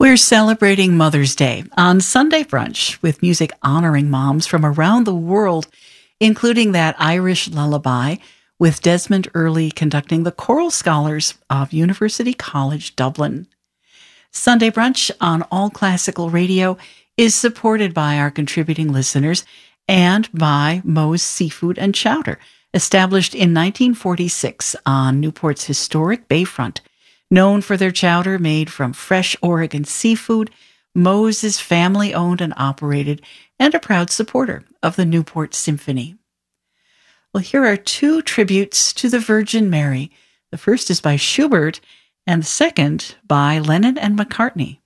We're celebrating Mother's Day on Sunday Brunch with music honoring moms from around the world, including that Irish lullaby with Desmond Early conducting the choral scholars of University College Dublin. Sunday Brunch on All Classical Radio is supported by our contributing listeners and by Moe's Seafood and Chowder, established in 1946 on Newport's historic bayfront. Known for their chowder made from fresh Oregon seafood, Moe's is family-owned and operated and a proud supporter of the Newport Symphony. Well, here are two tributes to the Virgin Mary. The first is by Schubert, and the second by Lennon and McCartney.